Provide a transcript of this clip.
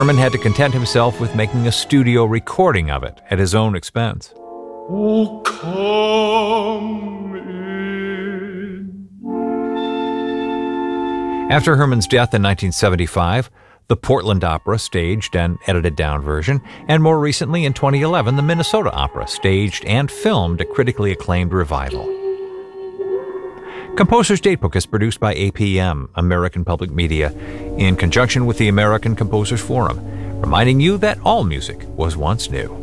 Herman had to content himself with making a studio recording of it at his own expense. Oh, come in. After Herman's death in 1975, the Portland Opera staged an edited-down version, and more recently in 2011, the Minnesota Opera staged and filmed a critically acclaimed revival. Composer's Datebook is produced by APM, American Public Media, in conjunction with the American Composers Forum, reminding you that all music was once new.